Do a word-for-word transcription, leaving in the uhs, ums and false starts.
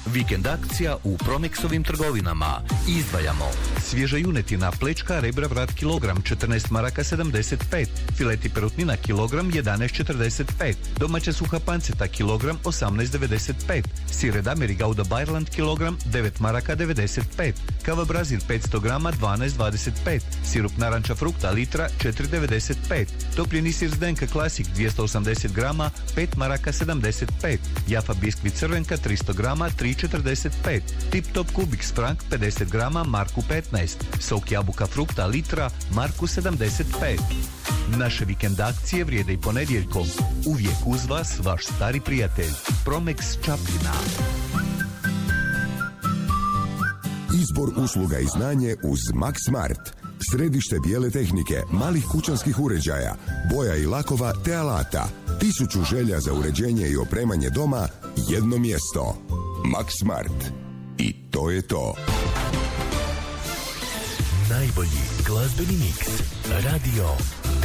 Vikend akcija u Promexovim trgovinama. Izdvajamo svježa junetina, plečka, rebra, vrat kilogram četrnaest maraka sedamdeset pet, fileti perutnina kilogram jedanaest četrdeset pet, domaća suha panceta kilogram osamnaest devedeset pet, sir Edameri Gouda Bayerland kilogram devet maraka devedeset pet, kava Brazil petsto grama dvanaest dvadeset pet, sirup naranča frukta litra četiri devedeset pet, topljeni sir Zdenka Classic dvjesto osamdeset grama pet maraka sedamdeset pet, Jaffa biskvit crvenka tristo grama tri četrdeset pet, Tip Top Kubik Frank pedeset grama marku petnaest, sok jabuka frukta litra marku sedamdeset pet. Naše vikend akcije vrijede i ponedjeljkom. Uvijek uz vas vaš stari prijatelj Promex Čapljina. Izbor usluga i znanje uz Max Smart. Središte bijele tehnike, malih kućanskih uređaja, boja i lakova te alata. Tisuću želja za uređenje i opremanje doma, jedno mjesto. Max Smart. I to je to. Najbolji glazbeni miks. Radio